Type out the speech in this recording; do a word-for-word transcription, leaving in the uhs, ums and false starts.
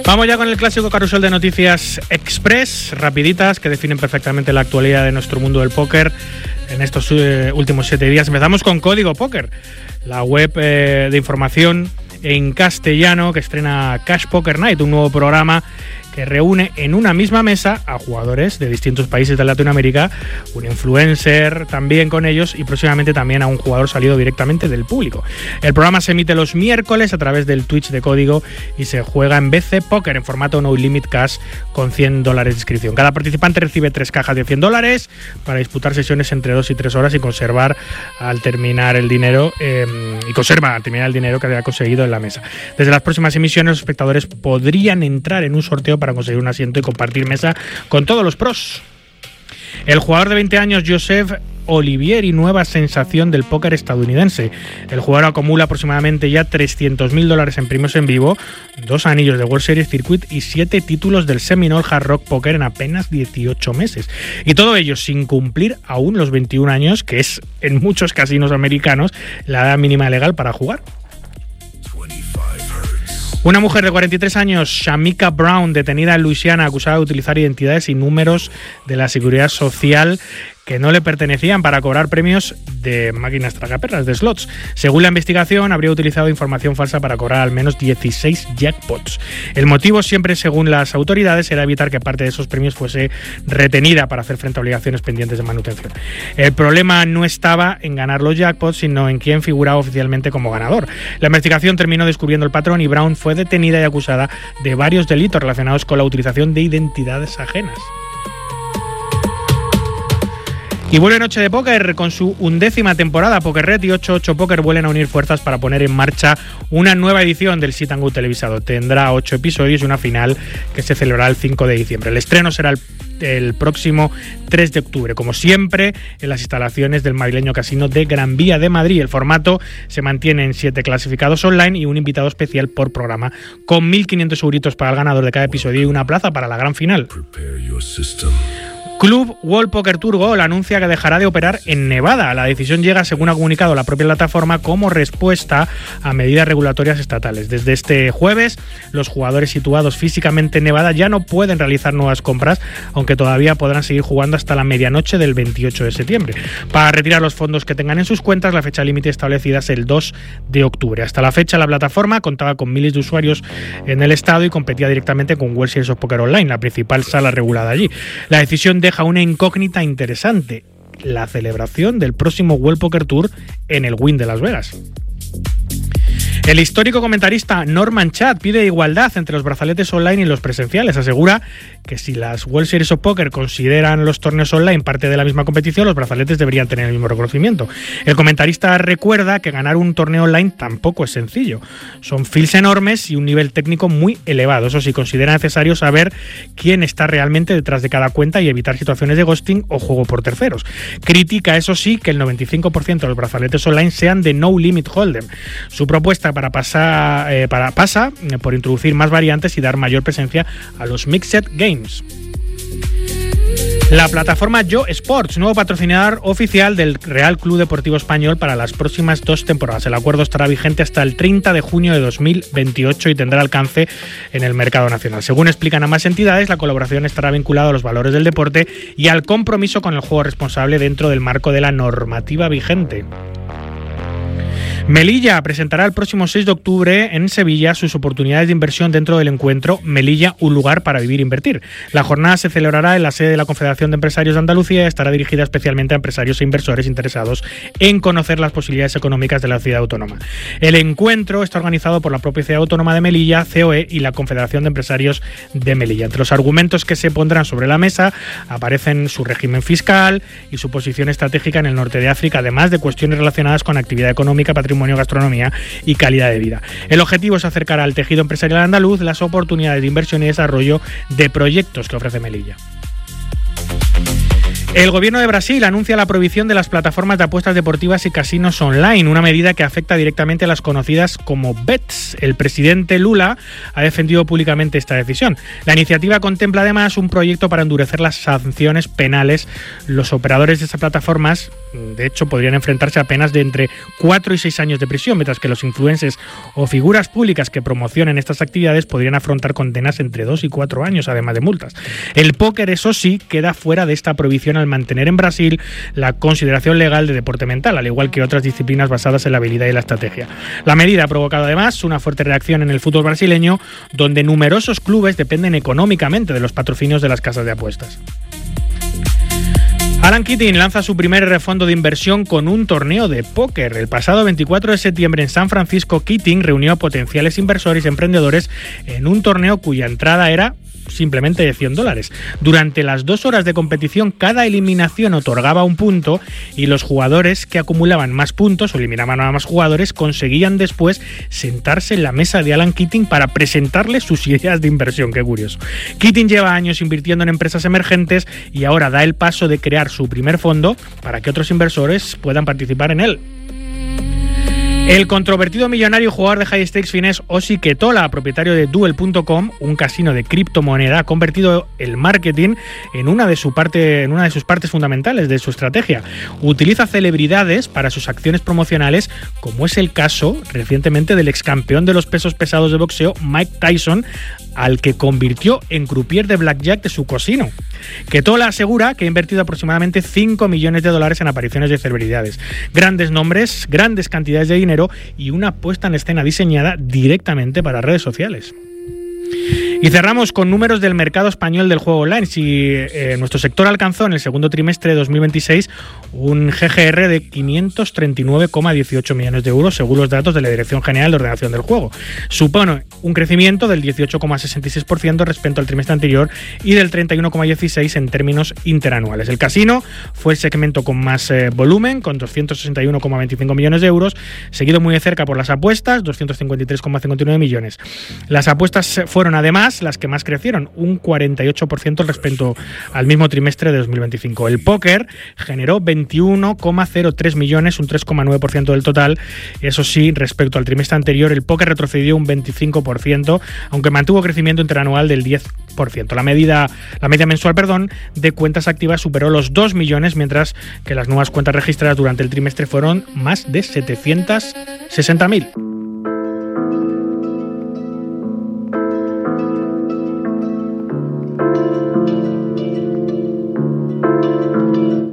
Vamos ya con el clásico carrusel de noticias express, rapiditas, que definen perfectamente la actualidad de nuestro mundo del póker en estos eh, últimos siete días. Empezamos con Código Póker, la web eh, de información en castellano que estrena Cash Poker Night, un nuevo programa que reúne en una misma mesa a jugadores de distintos países de Latinoamérica, un influencer también con ellos y próximamente también a un jugador salido directamente del público. El programa se emite los miércoles a través del Twitch de Código y se juega en B C Poker en formato No Limit Cash con cien dólares de inscripción. Cada participante recibe tres cajas de cien dólares para disputar sesiones entre dos y tres horas y conservar al terminar el dinero eh, y conserva al terminar el dinero que había conseguido en la mesa. Desde las próximas emisiones los espectadores podrían entrar en un sorteo para conseguir un asiento y compartir mesa con todos los pros. El jugador de veinte años, Joseph Olivieri, nueva sensación del póker estadounidense. El jugador acumula aproximadamente ya trescientos mil dólares en premios en vivo, dos anillos de World Series Circuit y siete títulos del Seminole Hard Rock Poker en apenas dieciocho meses. Y todo ello sin cumplir aún los veintiún años, que es en muchos casinos americanos la edad mínima legal para jugar. Una mujer de cuarenta y tres años, Shamika Brown, detenida en Luisiana, acusada de utilizar identidades y números de la Seguridad Social que no le pertenecían para cobrar premios de máquinas tragaperras, de slots. Según la investigación, habría utilizado información falsa para cobrar al menos dieciséis jackpots. El motivo, siempre según las autoridades, era evitar que parte de esos premios fuese retenida para hacer frente a obligaciones pendientes de manutención. El problema no estaba en ganar los jackpots, sino en quién figuraba oficialmente como ganador. La investigación terminó descubriendo el patrón y Brown fue detenida y acusada de varios delitos relacionados con la utilización de identidades ajenas. Y vuelve Noche de Póker con su undécima temporada. PokerRed y ochenta y ocho Poker vuelven a unir fuerzas para poner en marcha una nueva edición del Sit and Go televisado. Tendrá ocho episodios y una final que se celebrará el cinco de diciembre. El estreno será el, el próximo tres de octubre, como siempre, en las instalaciones del madrileño casino de Gran Vía de Madrid. El formato se mantiene en siete clasificados online y un invitado especial por programa, con mil quinientos euritos para el ganador de cada episodio y una plaza para la gran final. Club World Poker Tour Gold anuncia que dejará de operar en Nevada. La decisión llega, según ha comunicado la propia plataforma, como respuesta a medidas regulatorias estatales. Desde este jueves, los jugadores situados físicamente en Nevada ya no pueden realizar nuevas compras, aunque todavía podrán seguir jugando hasta la medianoche del veintiocho de septiembre. Para retirar los fondos que tengan en sus cuentas, la fecha límite establecida es el dos de octubre. Hasta la fecha, la plataforma contaba con miles de usuarios en el estado y competía directamente con World Series of Poker Online, la principal sala regulada allí. La decisión de deja una incógnita interesante: la celebración del próximo World Poker Tour en el Wynn de Las Vegas. El histórico comentarista Norman Chad pide igualdad entre los brazaletes online y los presenciales. Asegura que si las World Series of Poker consideran los torneos online parte de la misma competición, los brazaletes deberían tener el mismo reconocimiento. El comentarista recuerda que ganar un torneo online tampoco es sencillo. Son fields enormes y un nivel técnico muy elevado. Eso sí, considera necesario saber quién está realmente detrás de cada cuenta y evitar situaciones de ghosting o juego por terceros. Critica, eso sí, que el noventa y cinco por ciento de los brazaletes online sean de No Limit Hold'em. Su propuesta para pasar, eh, para, pasa eh, por introducir más variantes y dar mayor presencia a los Mixed Games. La plataforma Yo Sports, nuevo patrocinador oficial del Real Club Deportivo Español para las próximas dos temporadas. El acuerdo estará vigente hasta el treinta de junio de dos mil veintiocho y tendrá alcance en el mercado nacional. Según explican ambas entidades, la colaboración estará vinculada a los valores del deporte y al compromiso con el juego responsable dentro del marco de la normativa vigente. Melilla presentará el próximo seis de octubre en Sevilla sus oportunidades de inversión dentro del encuentro Melilla, un lugar para vivir e invertir. La jornada se celebrará en la sede de la Confederación de Empresarios de Andalucía y estará dirigida especialmente a empresarios e inversores interesados en conocer las posibilidades económicas de la ciudad autónoma. El encuentro está organizado por la propia ciudad autónoma de Melilla, C O E y la Confederación de Empresarios de Melilla. Entre los argumentos que se pondrán sobre la mesa aparecen su régimen fiscal y su posición estratégica en el norte de África, además de cuestiones relacionadas con actividad económica, patrimonio, gastronomía y calidad de vida. El objetivo es acercar al tejido empresarial andaluz las oportunidades de inversión y desarrollo de proyectos que ofrece Melilla. El gobierno de Brasil anuncia la prohibición de las plataformas de apuestas deportivas y casinos online, una medida que afecta directamente a las conocidas como bets. El presidente Lula ha defendido públicamente esta decisión. La iniciativa contempla además un proyecto para endurecer las sanciones penales. Los operadores de esas plataformas De hecho, podrían enfrentarse a penas de entre cuatro y seis años de prisión, mientras que los influencers o figuras públicas que promocionen estas actividades podrían afrontar condenas entre dos y cuatro años, además de multas. El póker, eso sí, queda fuera de esta prohibición al mantener en Brasil la consideración legal de deporte mental, al igual que otras disciplinas basadas en la habilidad y la estrategia. La medida ha provocado además una fuerte reacción en el fútbol brasileño, donde numerosos clubes dependen económicamente de los patrocinios de las casas de apuestas. Alan Keating lanza su primer fondo de inversión con un torneo de póker. El pasado veinticuatro de septiembre en San Francisco, Keating reunió a potenciales inversores y emprendedores en un torneo cuya entrada era simplemente de cien dólares. Durante las dos horas de competición, cada eliminación otorgaba un punto y los jugadores que acumulaban más puntos o eliminaban a más jugadores conseguían después sentarse en la mesa de Alan Keating para presentarle sus ideas de inversión. Qué curioso. Keating lleva años invirtiendo en empresas emergentes y ahora da el paso de crear su primer fondo para que otros inversores puedan participar en él. El controvertido millonario jugador de high stakes finés Ossi Ketola, propietario de Duel punto com, un casino de criptomoneda, ha convertido el marketing en una de su parte, en una de sus partes fundamentales de su estrategia. Utiliza celebridades para sus acciones promocionales, como es el caso recientemente del ex campeón de los pesos pesados de boxeo Mike Tyson, al que convirtió en croupier de blackjack de su casino. Ketola asegura que ha invertido aproximadamente cinco millones de dólares en apariciones de celebridades, grandes nombres, grandes cantidades de dinero y una puesta en escena diseñada directamente para redes sociales. Y cerramos con números del mercado español del juego online. Si eh, nuestro sector alcanzó en el segundo trimestre de dos mil veintiséis un G G R de quinientos treinta y nueve coma dieciocho millones de euros, según los datos de la Dirección General de Ordenación del Juego. Supone un crecimiento del dieciocho coma sesenta y seis por ciento respecto al trimestre anterior y del treinta y uno coma dieciséis por ciento en términos interanuales. El casino fue el segmento con más eh, volumen, con doscientos sesenta y uno coma veinticinco millones de euros, seguido muy de cerca por las apuestas, doscientos cincuenta y tres coma cincuenta y nueve millones. Las apuestas fueron además las que más crecieron, un cuarenta y ocho por ciento respecto al mismo trimestre de dos mil veinticinco. El póker generó veintiuno coma cero tres millones, un tres coma nueve por ciento del total. Eso sí, respecto al trimestre anterior, el póker retrocedió un veinticinco por ciento, aunque mantuvo crecimiento interanual del diez por ciento. La medida, la media mensual, perdón, de cuentas activas superó los dos millones, mientras que las nuevas cuentas registradas durante el trimestre fueron más de setecientos sesenta mil.